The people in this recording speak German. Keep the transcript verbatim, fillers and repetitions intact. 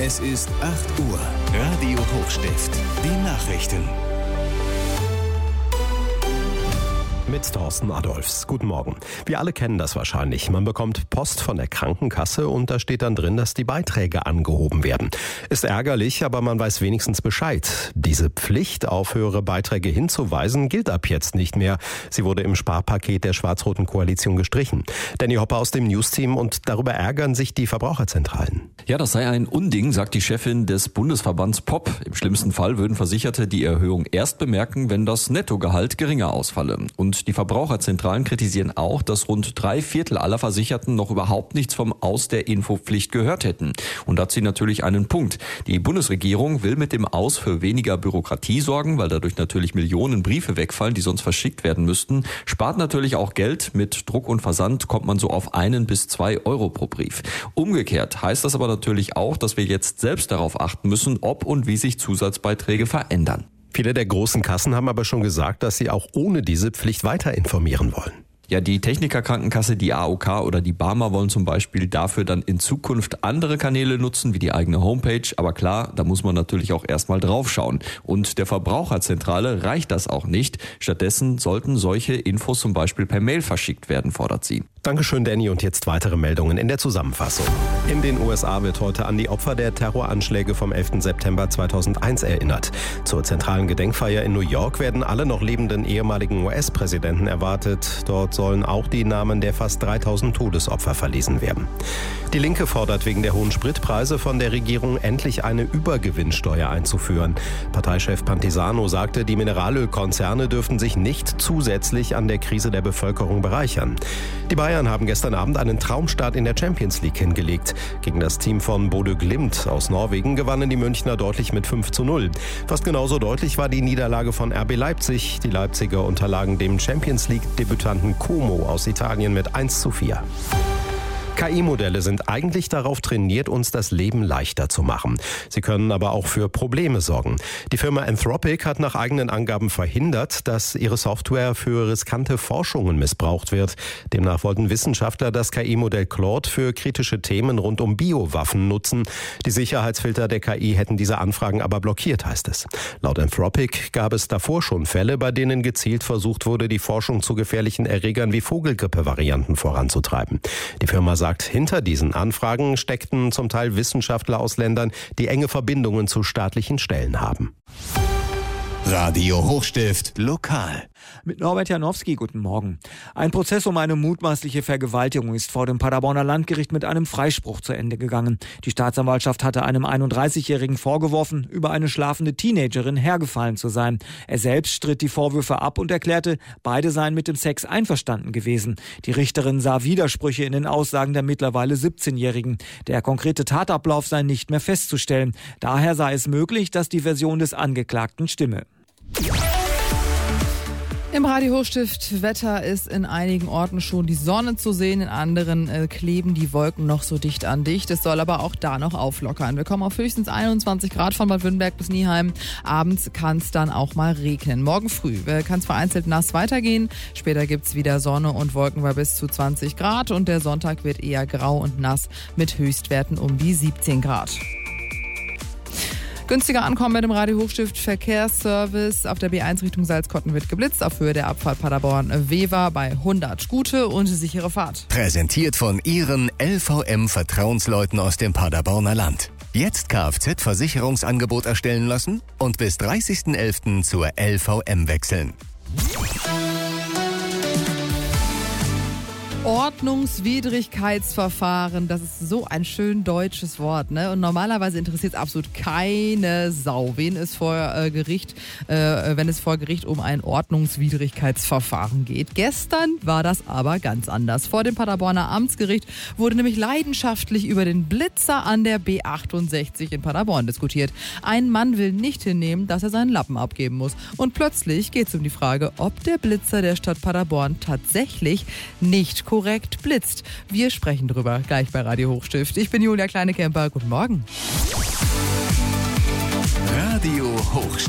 Es ist acht Uhr. Radio Hochstift. Die Nachrichten. Mit Thorsten Adolfs. Guten Morgen. Wir alle kennen das wahrscheinlich. Man bekommt Post von der Krankenkasse und da steht dann drin, dass die Beiträge angehoben werden. Ist ärgerlich, aber man weiß wenigstens Bescheid. Diese Pflicht, auf höhere Beiträge hinzuweisen, gilt ab jetzt nicht mehr. Sie wurde im Sparpaket der schwarz-roten Koalition gestrichen. Danny Hopper aus dem News-Team, und darüber ärgern sich die Verbraucherzentralen. Ja, das sei ein Unding, sagt die Chefin des Bundesverbands P O P. Im schlimmsten Fall würden Versicherte die Erhöhung erst bemerken, wenn das Nettogehalt geringer ausfalle. Und die Verbraucherzentralen kritisieren auch, dass rund drei Viertel aller Versicherten noch überhaupt nichts vom Aus der Infopflicht gehört hätten. Und da hat sie natürlich einen Punkt. Die Bundesregierung will mit dem Aus für weniger Bürokratie sorgen, weil dadurch natürlich Millionen Briefe wegfallen, die sonst verschickt werden müssten. Spart natürlich auch Geld. Mit Druck und Versand kommt man so auf einen bis zwei Euro pro Brief. Umgekehrt heißt das aber natürlich auch, dass wir jetzt selbst darauf achten müssen, ob und wie sich Zusatzbeiträge verändern. Viele der großen Kassen haben aber schon gesagt, dass sie auch ohne diese Pflicht weiter informieren wollen. Ja, die Technikerkrankenkasse, die A O K oder die Barmer wollen zum Beispiel dafür dann in Zukunft andere Kanäle nutzen, wie die eigene Homepage. Aber klar, da muss man natürlich auch erstmal draufschauen. Und der Verbraucherzentrale reicht das auch nicht. Stattdessen sollten solche Infos zum Beispiel per Mail verschickt werden, fordert sie. Dankeschön, Danny. Und jetzt weitere Meldungen in der Zusammenfassung. In den U S A wird heute an die Opfer der Terroranschläge vom elften September zweitausendeins erinnert. Zur zentralen Gedenkfeier in New York werden alle noch lebenden ehemaligen U S-Präsidenten erwartet. Dort sollen auch die Namen der fast dreitausend Todesopfer verlesen werden. Die Linke fordert wegen der hohen Spritpreise von der Regierung endlich eine Übergewinnsteuer einzuführen. Parteichef Pantisano sagte, die Mineralölkonzerne dürften sich nicht zusätzlich an der Krise der Bevölkerung bereichern. Die Bayern haben gestern Abend einen Traumstart in der Champions League hingelegt. Gegen das Team von Bodø Glimt aus Norwegen gewannen die Münchner deutlich mit fünf zu null. Fast genauso deutlich war die Niederlage von R B Leipzig. Die Leipziger unterlagen dem Champions League-Debütanten Como aus Italien mit eins zu vier. K I-Modelle sind eigentlich darauf trainiert, uns das Leben leichter zu machen. Sie können aber auch für Probleme sorgen. Die Firma Anthropic hat nach eigenen Angaben verhindert, dass ihre Software für riskante Forschungen missbraucht wird. Demnach wollten Wissenschaftler das K I-Modell Claude für kritische Themen rund um Biowaffen nutzen. Die Sicherheitsfilter der K I hätten diese Anfragen aber blockiert, heißt es. Laut Anthropic gab es davor schon Fälle, bei denen gezielt versucht wurde, die Forschung zu gefährlichen Erregern wie Vogelgrippe-Varianten voranzutreiben. Die Firma sagt, hinter diesen Anfragen steckten zum Teil Wissenschaftler aus Ländern, die enge Verbindungen zu staatlichen Stellen haben. Radio Hochstift lokal. Mit Norbert Janowski, guten Morgen. Ein Prozess um eine mutmaßliche Vergewaltigung ist vor dem Paderborner Landgericht mit einem Freispruch zu Ende gegangen. Die Staatsanwaltschaft hatte einem einunddreißigjährigen vorgeworfen, über eine schlafende Teenagerin hergefallen zu sein. Er selbst stritt die Vorwürfe ab und erklärte, beide seien mit dem Sex einverstanden gewesen. Die Richterin sah Widersprüche in den Aussagen der mittlerweile siebzehnjährigen. Der konkrete Tatablauf sei nicht mehr festzustellen. Daher sei es möglich, dass die Version des Angeklagten stimme. Im Radio Hochstift Wetter ist in einigen Orten schon die Sonne zu sehen, in anderen äh, kleben die Wolken noch so dicht an dicht. Es soll aber auch da noch auflockern. Wir kommen auf höchstens einundzwanzig Grad von Bad Württemberg bis Nieheim. Abends kann es dann auch mal regnen. Morgen früh äh, kann es vereinzelt nass weitergehen. Später gibt es wieder Sonne und Wolken bei bis zu zwanzig Grad. Und der Sonntag wird eher grau und nass mit Höchstwerten um die siebzehn Grad. Günstiger ankommen bei dem Radio Hochstift Verkehrsservice. Auf der B eins Richtung Salzkotten wird geblitzt. Auf Höhe der Abfahrt Paderborn-Wever bei hundert. Gute und sichere Fahrt. Präsentiert von Ihren L V M-Vertrauensleuten aus dem Paderborner Land. Jetzt Kfz-Versicherungsangebot erstellen lassen und bis dreißigsten elften zur L V M wechseln. Ordnungswidrigkeitsverfahren, das ist so ein schön deutsches Wort, ne? Und normalerweise interessiert es absolut keine Sau, wen es vor äh, Gericht, äh, wenn es vor Gericht um ein Ordnungswidrigkeitsverfahren geht. Gestern war das aber ganz anders. Vor dem Paderborner Amtsgericht wurde nämlich leidenschaftlich über den Blitzer an der B achtundsechzig in Paderborn diskutiert. Ein Mann will nicht hinnehmen, dass er seinen Lappen abgeben muss. Und plötzlich geht es um die Frage, ob der Blitzer der Stadt Paderborn tatsächlich nicht korrekt blitzt. Wir sprechen drüber gleich bei Radio Hochstift. Ich bin Julia Kleinekemper. Guten Morgen. Radio Hochstift.